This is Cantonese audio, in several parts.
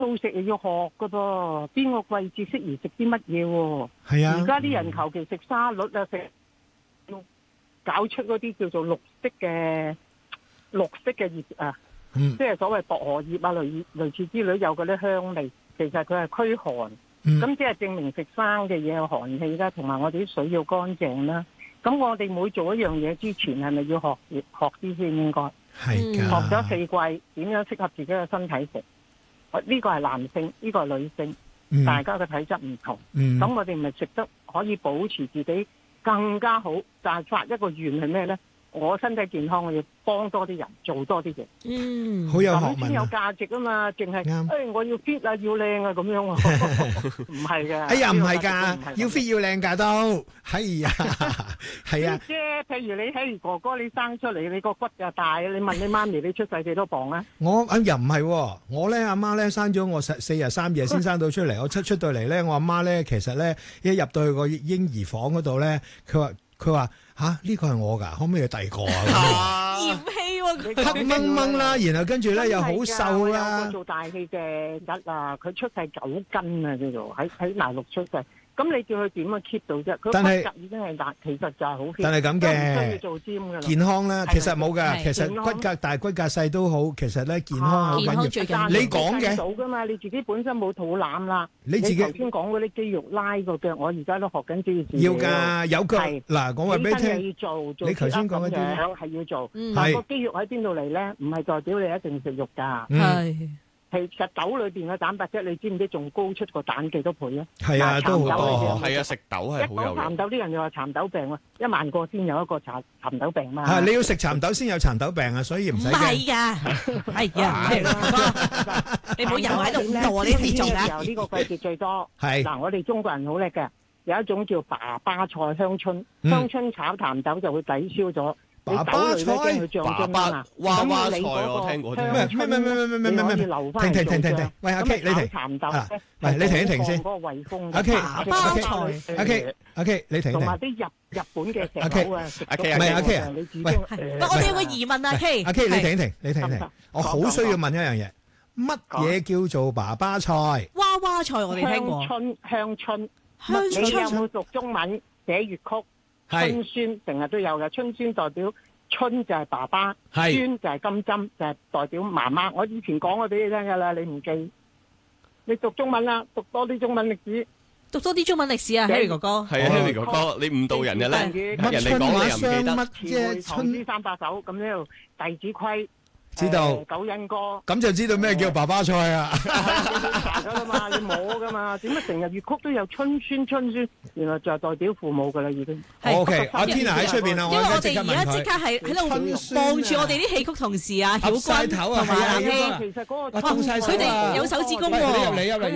素食又要學噶噃，邊個季節適宜食啲乜嘢喎？ 係啊， 而家啲人求其食沙律啊，食要搞出嗰啲叫做綠色嘅葉啊，即係所謂薄荷葉啊，類似之類有嗰啲香味，其實佢係驅寒，咁即係證明食生嘅嘢有寒氣啦，同埋我哋啲水要乾淨啦。咁我哋每做一樣嘢之前，係咪要學啲先？應該係㗎。 學咗4季，點樣適合自己嘅身體食？呢個係男性，呢個係女性，大家嘅體質唔同。咁我哋咪食得可以保持自己更加好，但係發一個願係咩呢？我身體健康，我要幫多啲人，做多啲嘢。 好有學問啊， 咁先有價值啊嘛，淨係我要 fit 啊，要靚啊咁樣喎，唔係㗎。 哎呀，唔係㗎，要 fit 要靚㗎都，係啊，係啊。 啫，譬如你喺哥哥你生出嚟，你個骨又大，你問你媽咪你出世幾多磅啊？ 我又唔係喎，我咧阿媽咧生咗我4日3夜先生到出嚟，我出到嚟咧，我阿媽咧其實咧一入到去個嬰兒房嗰度咧，佢話嚇呢個係我㗎，可唔可以第二個啊？ 嫌棄喎， 黑掹掹啦，然後跟住咧又好瘦啦。 有個做大氣嘅日啊，佢出世9斤啊，叫做喺大陸出世。咁你叫佢點樣 keep 到啫？佢骨骼已經係大，其實就係好 fit。 但係咁嘅， 唔需要做 gym 㗎啦。 健康咧，其實冇㗎，其實骨骼大骨骼細都好，其實咧健康好緊要。你講嘅到㗎嘛？你自己本身冇肚腩啦，你頭先講嗰啲肌肉拉個腳，我而家都學緊呢件事。 要㗎，有腳嗱，講話俾你聽。你頭先講嗰啲係要做，但個肌肉喺邊度嚟咧？唔係代表你一定食肉㗎。 係。 其實豆裏邊嘅蛋白質，你知唔知仲高出個蛋幾多倍啊？ 係啊，都好多。 係啊，食豆係好有。 蠶豆啲人又話蠶豆病啊，1萬個先有一個蠶豆病嘛。 係你要食蠶豆先有蠶豆病啊，所以唔使驚。 唔係㗎，係啊，你唔好又喺度攞呢啲做啊。 呢個季節最多。 係嗱， 我哋中國人好叻嘅，有一種叫爸爸菜香椿，香椿炒蠶豆就會抵消咗。 爸爸菜， 爸爸娃娃菜我聽過。 咩？停！喂，阿 K， 你停。 蠶豆喂，你停一停先。 嗰個胃風。 阿 K，阿 K， 你停。 同埋啲日本嘅石榴啊， 阿 K， 唔係阿 K 啊。 喂，我哋有個疑問啊 K。 阿 K， 你停一停。我好需要問一樣嘢，乜嘢叫做爸爸菜？ 娃娃菜我哋聽過。 香椿。你有冇讀中文寫粵曲？春孫成日都有嘅，春孫代表春就係爸爸，孫就係金針，就係代表媽媽。我以前講過俾你聽噶啦，你唔記？你讀中文啦，讀多啲中文歷史， 讀多啲中文歷史啊 ，Harry 哥哥。 係啊 ，Harry 哥哥，你誤導人嘅咧，人哋講你又唔記得。 詞彙唐詩300首咁樣，弟子規。 知道九因歌， 咁就知道咩叫爸爸菜啊！ 查噶啦嘛，你摸噶嘛，點解成日粵曲都有春孫？原來就係代表父母噶啦，已經。 O K， 阿 Tina 喺出邊啊， 因為我哋而家即刻係喺度望住我哋啲戲曲同事啊，曉君同埋阿希。 其實嗰個佢哋有手指公喎。 入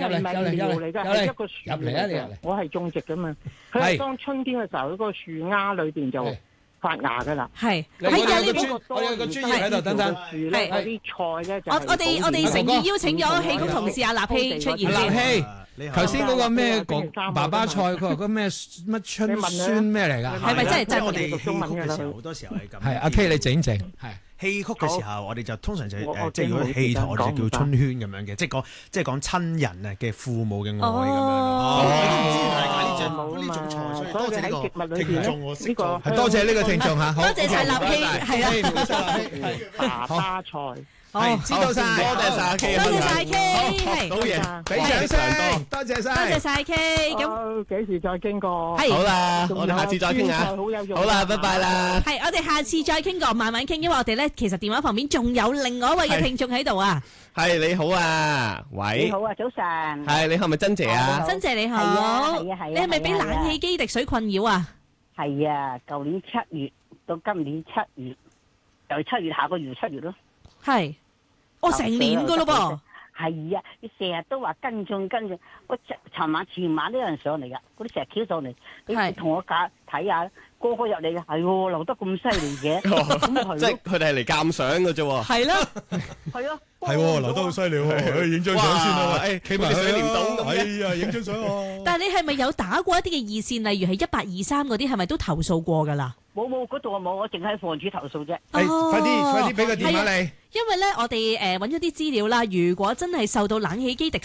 嚟，我係種植噶嘛。佢係當春天嘅時候，嗰個樹丫裏邊就發芽噶啦， 係。 我有個專業喺度，等等。 係嗰啲菜咧， 我哋誠意邀請咗戲曲同事阿立希出現先。 立希，頭先嗰個咩爸爸菜，佢話嗰咩乜春孫咩嚟㗎？ 係咪真係真？ 我哋戲曲嘅時候，好多時候係咁。 係阿 K，你整。係。 戲曲嘅時候，我哋就通常就即係如果戲台，我哋就叫春圈咁樣嘅，即係講親人啊嘅父母嘅愛咁樣咯。呢種菜，所以多謝呢個聽眾，呢個係多謝呢個聽眾嚇， 多謝晒立希，係啊，爸爸菜。 係，知道晒， 多謝晒阿 K， 多謝晒 K， 係，好嘢， 俾掌聲，多謝晒， 多謝晒 K，咁幾時再傾過？ 係， 好啦，我哋下次再傾下，好啦，拜拜啦。 係，我哋下次再傾過，慢慢傾，因為我哋咧其實電話旁邊仲有另外一位嘅聽眾喺度啊。 係，你好啊，喂。 你好啊，早晨。 係，你係咪珍姐啊？ 珍姐你好。 係啊。 你係咪俾冷氣機滴水困擾啊？ 係啊，舊年7月到今年7月，就7月下個月7月咯。 係。我成年噶咯噃， 係啊！你成日都話跟進，我前晚都有人上嚟噶，嗰啲石橋上嚟，你同我睇下，個入嚟嘅係喎，流得咁犀利嘅，咁咪係即係佢哋係嚟鑑賞嘅啫喎。 係啦， 係啊， 係喎，流得好犀利喎，影張相先啊！企埋水簾洞咁嘅。 哎呀，影張相喎。 但係你係咪有打過一啲嘅熱線，例如係1823嗰啲，係咪都投訴過㗎啦？ 冇，嗰度冇，我淨係房主投訴啫。 快啲俾個電話你。 因為咧，我哋揾咗啲資料啦。如果真係受到冷氣機滴